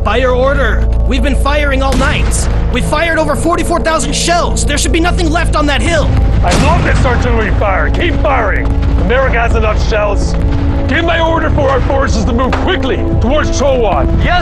By your order. We've been firing all night. We fired over 44,000 shells. There should be nothing left on that hill. I love this artillery fire. Keep firing. America has enough shells. Give my order for our forces to move quickly towards Chowan. Yes,